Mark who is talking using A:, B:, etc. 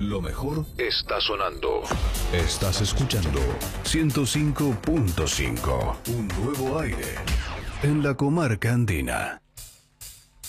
A: Lo mejor está sonando. Estás escuchando 105.5. Un nuevo aire en la comarca andina.